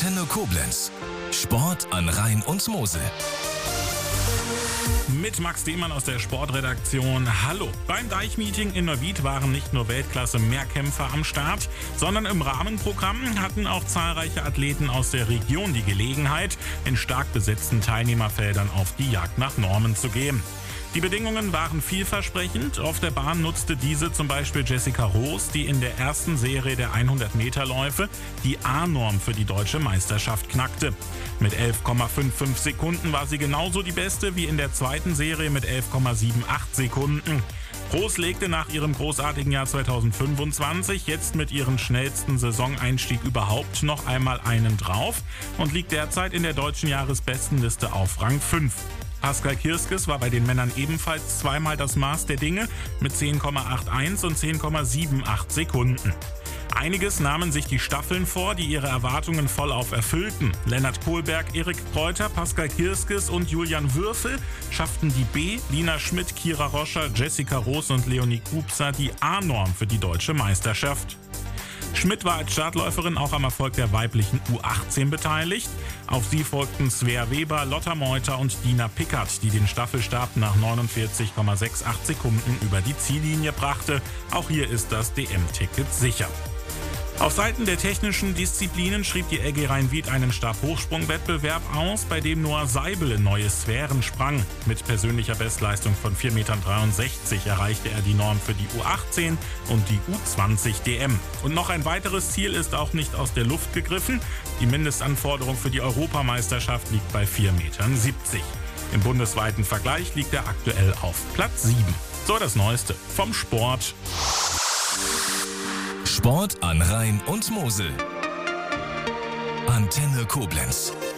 Antenne Koblenz. Sport an Rhein und Mosel. Mit Max Demann aus der Sportredaktion. Hallo. Beim Deichmeeting in Neuwied waren nicht nur Weltklasse-Mehrkämpfer am Start, sondern im Rahmenprogramm hatten auch zahlreiche Athleten aus der Region die Gelegenheit, in stark besetzten Teilnehmerfeldern auf die Jagd nach Normen zu gehen. Die Bedingungen waren vielversprechend. Auf der Bahn nutzte diese zum Beispiel Jessica Roos, die in der ersten Serie der 100-Meter-Läufe die A-Norm für die deutsche Meisterschaft knackte. Mit 11,55 Sekunden war sie genauso die Beste wie in der zweiten Serie mit 11,78 Sekunden. Roos legte nach ihrem großartigen Jahr 2025 jetzt mit ihrem schnellsten Saisoneinstieg überhaupt noch einmal einen drauf und liegt derzeit in der deutschen Jahresbestenliste auf Rang 5. Pascal Kirskes war bei den Männern ebenfalls zweimal das Maß der Dinge mit 10,81 und 10,78 Sekunden. Einiges nahmen sich die Staffeln vor, die ihre Erwartungen vollauf erfüllten. Lennart Kohlberg, Erik Preuter, Pascal Kirskes und Julian Würfel schafften die B, Lina Schmidt, Kira Roscher, Jessica Roos und Leonie Kubser die A-Norm für die deutsche Meisterschaft. Schmidt war als Startläuferin auch am Erfolg der weiblichen U18 beteiligt. Auf sie folgten Svea Weber, Lotta Meuter und Dina Pickert, die den Staffelstab nach 49,68 Sekunden über die Ziellinie brachte. Auch hier ist das DM-Ticket sicher. Auf Seiten der technischen Disziplinen schrieb die LG Rhein-Wied einen Stabhochsprung-Wettbewerb aus, bei dem Noah Seibel in neue Sphären sprang. Mit persönlicher Bestleistung von 4,63 Metern erreichte er die Norm für die U18 und die U20 DM. Und noch ein weiteres Ziel ist auch nicht aus der Luft gegriffen. Die Mindestanforderung für die Europameisterschaft liegt bei 4,70 Metern. Im bundesweiten Vergleich liegt er aktuell auf Platz 7. So das Neueste vom Sport. Sport an Rhein und Mosel. Antenne Koblenz.